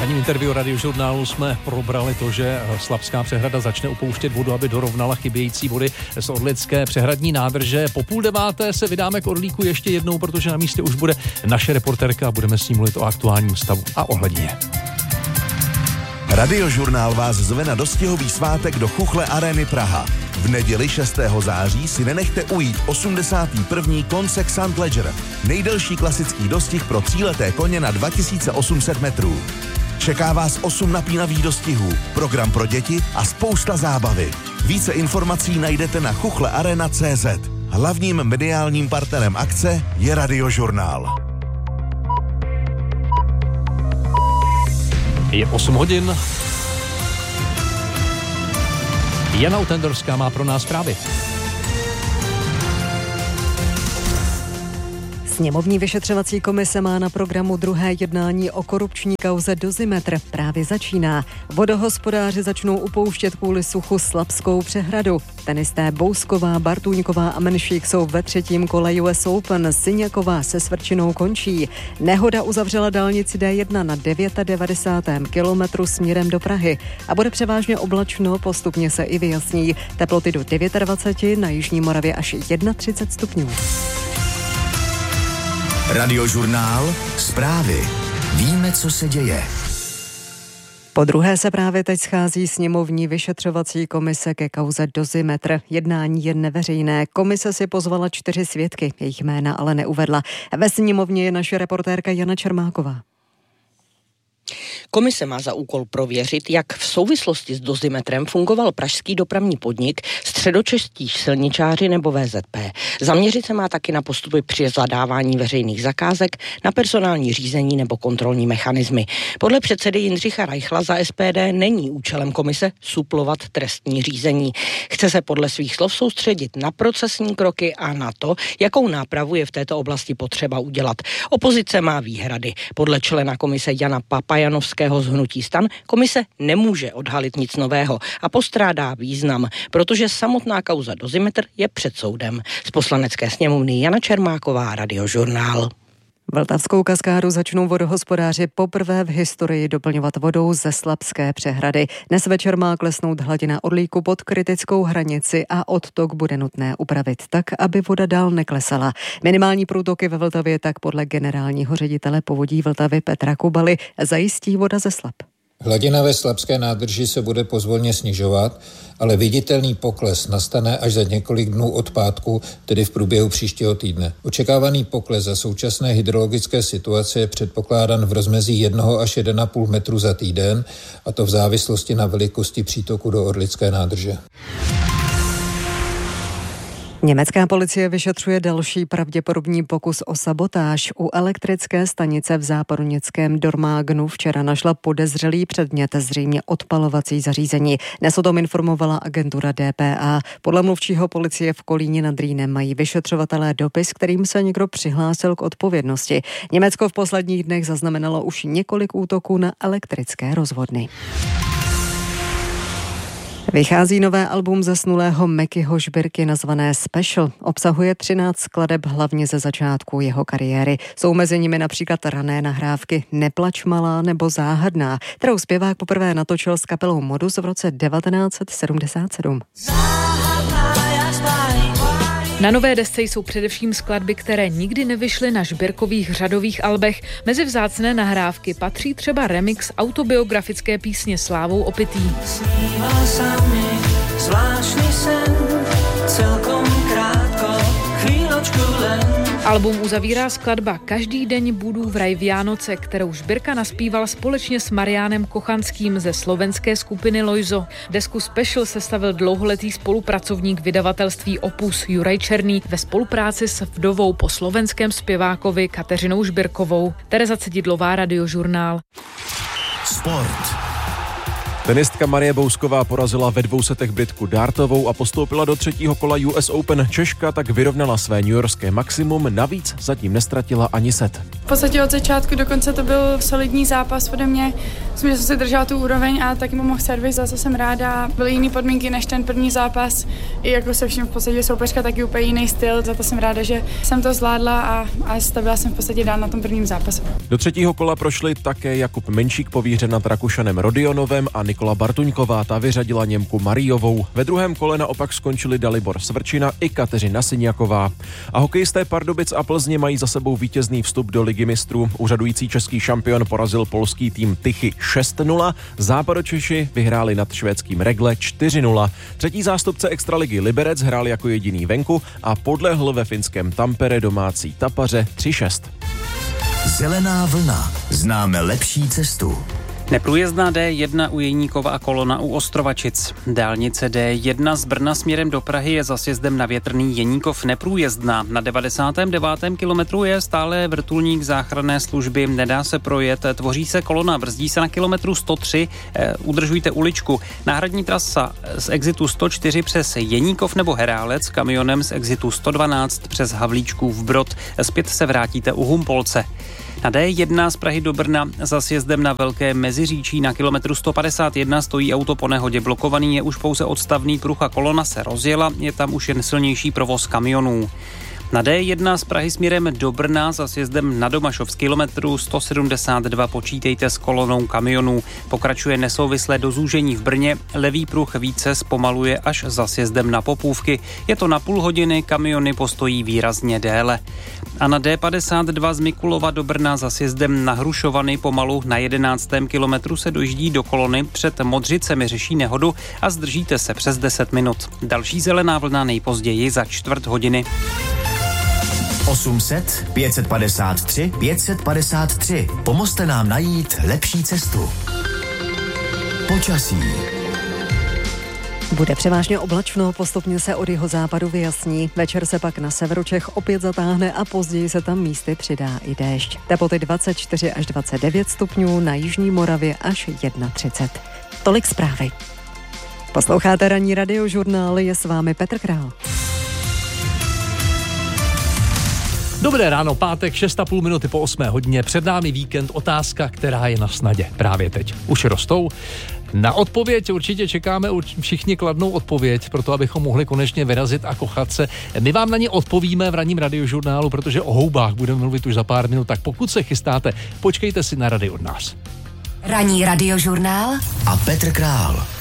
ranním interview Radiožurnálu jsme probrali to, že Slapská přehrada začne upouštět vodu, aby dorovnala chybějící vody z Orlické přehradní nádrže. Po 8:30 se vydáme k Orlíku ještě jednou, protože na místě už bude naše reportérka a budeme s ní mluvit o aktuálním stavu a ohledně. Radiožurnál vás zve na dostihový svátek do Chuchle Areny Praha. V neděli 6. září si nenechte ujít 81. Consec St. Leger, nejdelší klasický dostih pro 3leté koně na 2800 metrů. Čeká vás 8 napínavých dostihů, program pro děti a spousta zábavy. Více informací najdete na chuchlearena.cz. Hlavním mediálním partnerem akce je Radiožurnál. Je 8 hodin. Jana Utendorská má pro nás zprávy. Sněmovní vyšetřovací komise má na programu druhé jednání o korupční kauze Dozimetr. Právě začíná. Vodohospodáři začnou upouštět kvůli suchu Slapskou přehradu. Tenisté Bousková, Bartůňková a Menšík jsou ve 3. kole US Open. Syňaková se Svrčinou končí. Nehoda uzavřela dálnici D1 na 99. kilometru směrem do Prahy. A bude převážně oblačno, postupně se i vyjasní. Teploty do 29, na Jižní Moravě až 31 stupňů. Radiožurnál, zprávy. Víme, co se děje. Po druhé se právě teď schází sněmovní vyšetřovací komise ke kauze Dozimetr. Jednání je neveřejné. Komise si pozvala 4 svědky, jejich jména ale neuvedla. Ve sněmovně je naše reportérka Jana Čermáková. Komise má za úkol prověřit, jak v souvislosti s Dozimetrem fungoval pražský dopravní podnik, středočeští silničáři nebo VZP. Zaměřit se má taky na postupy při zadávání veřejných zakázek, na personální řízení nebo kontrolní mechanismy. Podle předsedy Jindřicha Reichla za SPD není účelem komise suplovat trestní řízení. Chce se podle svých slov soustředit na procesní kroky a na to, jakou nápravu je v této oblasti potřeba udělat. Opozice má výhrady. Podle člena komise Jana Papajanovského z hnutí STAN komise nemůže odhalit nic nového a postrádá význam, protože samotná kauza Dozimetr je před soudem. Z Poslanecké sněmovny Jana Čermáková, Radiožurnál. Vltavskou kaskádu začnou vodohospodáři poprvé v historii doplňovat vodou ze Slapské přehrady. Dnes večer má klesnout hladina Orlíku pod kritickou hranici a odtok bude nutné upravit tak, aby voda dál neklesala. Minimální průtoky ve Vltavě tak podle generálního ředitele povodí Vltavy Petra Kubaly zajistí voda ze Slap. Hladina ve Slapské nádrži se bude pozvolně snižovat, ale viditelný pokles nastane až za několik dnů od pátku, tedy v průběhu příštího týdne. Očekávaný pokles za současné hydrologické situace je předpokládán v rozmezí 1 až 1,5 metru za týden, a to v závislosti na velikosti přítoku do Orlické nádrže. Německá policie vyšetřuje další pravděpodobný pokus o sabotáž. U elektrické stanice v západoněmeckém Dormagenu včera našla podezřelý předmět, zřejmě odpalovací zařízení. Dnes o tom informovala agentura DPA. Podle mluvčího policie v Kolíně nad Rýnem mají vyšetřovatelé dopis, kterým se někdo přihlásil k odpovědnosti. Německo v posledních dnech zaznamenalo už několik útoků na elektrické rozvodny. Vychází nové album zesnulého Mekyho Žbirky nazvané Special. Obsahuje 13 skladeb hlavně ze začátku jeho kariéry. Jsou mezi nimi například rané nahrávky Neplač malá nebo Záhadná, kterou zpěvák poprvé natočil s kapelou Modus v roce 1977. Na nové desce jsou především skladby, které nikdy nevyšly na Žbirkových řadových albech. Mezi vzácné nahrávky patří třeba remix autobiografické písně Slávou opitý. Album uzavírá skladba Každý deň budu v raj Vianoce, kterou Žbirka naspíval společně s Mariánem Kochanským ze slovenské skupiny Lojzo. Desku Special sestavil dlouholetý spolupracovník vydavatelství Opus Juraj Černý ve spolupráci s vdovou po slovenském zpěvákovi Kateřinou Žbirkovou. Tereza Cedidlová, Radiožurnál. Sport. Tenistka Marie Bousková porazila ve 2 setech Britku Dartovou a postoupila do 3. kola US Open. Češka tak vyrovnala své newyorské maximum, navíc zatím nestratila ani set. V podstatě od začátku do konce to byl solidní zápas ode mě. Myslím, že jsem si držela tu úroveň a taky mu mohl servis, za co jsem ráda. Byly jiné podmínky než ten první zápas. I jako se vším v podstatě soupeřka taky úplně jiný styl, za to jsem ráda, že jsem to zvládla a stavila jsem v podstatě dál na tom prvním zápase. Do 3. kola prošli také Jakub Menšík povířen nad Rakušanem Rodionovem a Nikola Bartuňková, ta vyřadila Němku Mariovou. Ve 2. kole naopak skončili Dalibor Svrčina i Kateřina Syňaková. A hokejisté Pardubic a Plzně mají za sebou vítězný vstup do Ligy mistrů. Úřadující český šampion porazil polský tým Tychy 6-0. Západočeši vyhráli nad švédským Regle 4-0. Třetí zástupce extraligy Liberec hrál jako jediný venku a podlehl ve finském Tampere domácí Tapaře 3-6. Zelená vlna. Známe lepší cestu. Neprůjezdná D1 u Jeníkova a Kolona u Ostrovačic. Dálnice D1 z Brna směrem do Prahy je za sjezdem na Větrný Jeníkov neprůjezdná. Na 99. kilometru je stále vrtulník záchranné služby, nedá se projet, tvoří se kolona, brzdí se na kilometru 103, udržujte uličku. Náhradní trasa z exitu 104 přes Jeníkov nebo Herálec, kamionem z exitu 112 přes Havlíčkův Brod. Zpět se vrátíte u Humpolce. Na D1 z Prahy do Brna za sjezdem na Velké Meziříčí na kilometru 151 stojí auto po nehodě blokovaný, je už pouze odstavný pruh a kolona se rozjela, je tam už jen silnější provoz kamionů. Na D1 z Prahy směrem do Brna za sjezdem na Domašov z kilometru 172 počítejte s kolonou kamionů. Pokračuje nesouvislé dozúžení v Brně, levý pruh více zpomaluje až za sjezdem na Popůvky. Je to na půl hodiny, kamiony postojí výrazně déle. A na D52 z Mikulova do Brna za sjezdem na Hrušovany pomalu na 11. kilometru se dojíždí do kolony, před Modřicemi řeší nehodu a zdržíte se přes 10 minut. Další zelená vlna nejpozději za 1/4 hodiny. 800 553 553. Pomozte nám najít lepší cestu. Počasí. Bude převážně oblačno, postupně se od jihozápadu vyjasní. Večer se pak na severu Čech opět zatáhne a později se tam místy přidá i déšť. Teploty 24 až 29 stupňů, na jižní Moravě až 31. Tolik zprávy. Posloucháte ranní radiožurnál, je s vámi Petr Král. Dobré ráno, pátek, 6,5 minuty po 8 hodině. Před námi víkend, otázka, která je na snadě právě teď. Už rostou? Na odpověď určitě čekáme všichni kladnou odpověď, proto abychom mohli konečně vyrazit a kochat se. My vám na ně odpovíme v ranním radiožurnálu, protože o houbách budeme mluvit už za pár minut, tak pokud se chystáte, počkejte si na rady od nás. Ranní radiožurnál a Petr Král.